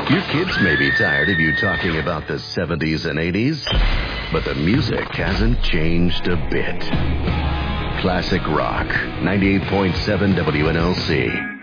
Your kids may be tired of you talking about the 70s and 80s, but the music hasn't changed a bit. Classic Rock, 98.7 WNLC.